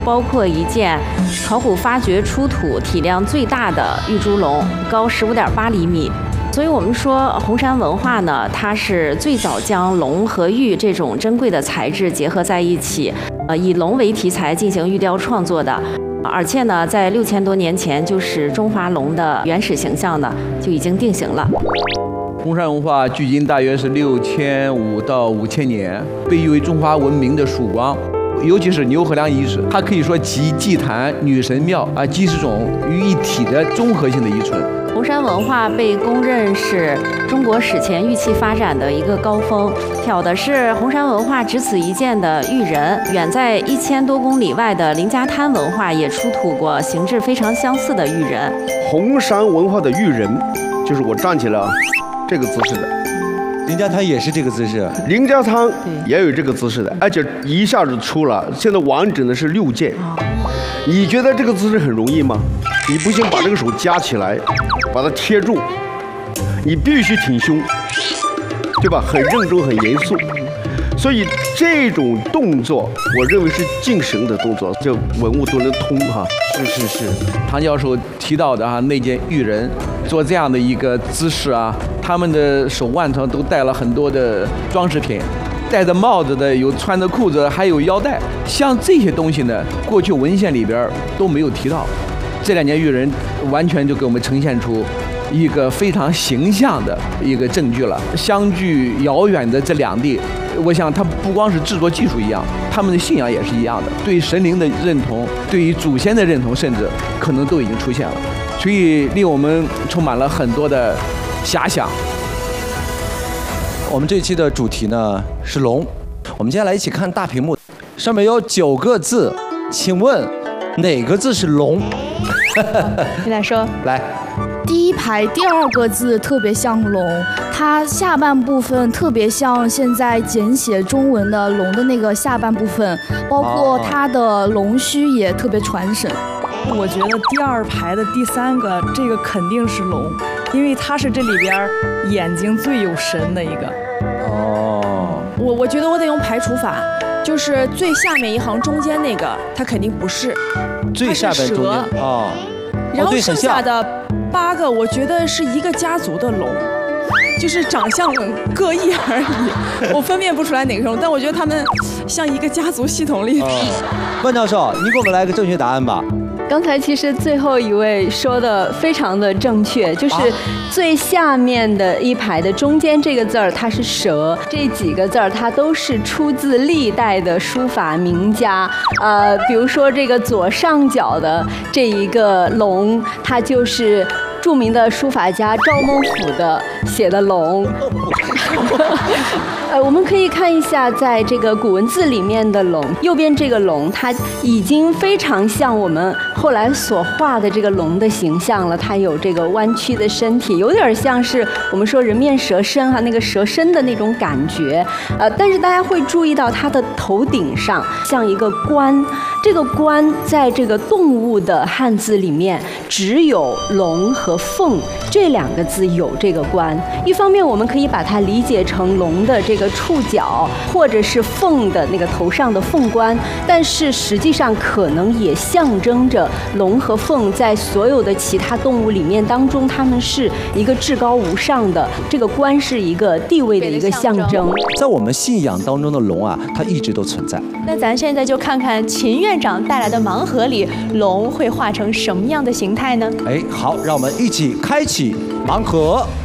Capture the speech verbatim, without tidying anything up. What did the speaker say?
包括一件考古发掘出土体量最大的玉猪龙，高十五点八厘米。所以我们说红山文化呢，它是最早将龙和玉这种珍贵的材质结合在一起，呃，以龙为题材进行玉雕创作的。而且呢，在六千多年前，就是中华龙的原始形象呢就已经定型了。 红山文化距今大约是六千五到五千年，被誉为中华文明的曙光。尤其是牛河梁遗址，它可以说集祭坛、女神庙啊祭祀种于一体的综合性的遗存。 红山文化被公认是中国史前玉器发展的一个高峰，挑的是红山文化只此一件的玉人。远在一千多公里外的林家滩文化也出土过形制非常相似的玉人。 红山文化的玉人，就是我站起来这个姿势的。 林家滩也是这个姿势， 林家滩也有这个姿势的，而且一下子出了。现在完整的是六件。你觉得这个姿势很容易吗？你不行，把这个手夹起来，把它贴住，你必须挺胸，对吧？很认真，很严肃。所以这种动作，我认为是敬神的动作，这文物都能通哈。 是是是，唐教授提到的啊，那件玉人做这样的一个姿势啊，他们的手腕上都戴了很多的装饰品，戴着帽子的有，穿着裤子，还有腰带。像这些东西呢，过去文献里边都没有提到。这两件玉人完全就给我们呈现出一个非常形象的一个证据了。相距遥远的这两地，我想它不光是制作技术一样，他们的信仰也是一样的，对神灵的认同，对于祖先的认同，甚至可能都已经出现了，所以令我们充满了很多的遐想。 我们这期的主题呢是龙，我们接下来一起看大屏幕，上面有九个字，请问哪个字是龙？ 你来说。 来。 第一排第二个字特别像龙，它下半部分特别像现在简写中文的龙的那个下半部分，包括它的龙须也特别传神。 我觉得第二排的第三个这个肯定是龙，因为它是这里边眼睛最有神的一个。 哦， 我我觉得我得用排除法，就是最下面一行中间那个，它肯定不是， 最下边中间哦。 然后剩下的八个，我觉得是一个家族的龙，就是长相各异而已，我分辨不出来哪个是龙，但我觉得他们像一个家族系统里。 万教授，你给我们来个正确答案吧。 刚才其实最后一位说的非常的正确，就是最下面的一排的中间这个字儿它是蛇，这几个字儿它都是出自历代的书法名家，呃，比如说这个左上角的这一个龙，它就是著名的书法家赵孟俯的写的龙。呃，我们可以看一下，在这个古文字里面的龙，右边这个龙，它已经非常像我们后来所画的这个龙的形象了。它有这个弯曲的身体，有点像是我们说人面蛇身哈、啊，那个蛇身的那种感觉。呃，但是大家会注意到它的头顶上像一个冠，这个冠在这个动物的汉字里面只有龙和凤这两个字有这个冠。一方面我们可以把它理解成龙的这个触角，或者是凤的那个头上的凤冠，但是实际上可能也象征着龙和凤在所有的其他动物里面当中，它们是一个至高无上的，这个冠是一个地位的一个象征。 在我们信仰当中的龙啊，它一直都存在。 那咱现在就看看秦院长带来的盲盒里，龙会画成什么样的形态呢？ 哎，好，让我们一起开启盲盒。